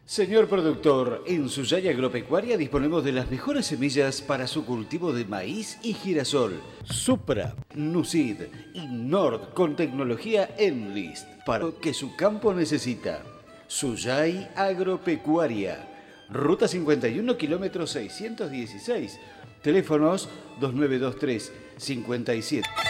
Señor productor, en Suyay Agropecuaria disponemos de las mejores semillas para su cultivo de maíz y girasol. Supra, Nucid y Nord con tecnología Enlist para lo que su campo necesita. Suyay Agropecuaria, Ruta 51, kilómetro 616. Teléfonos 2923 57.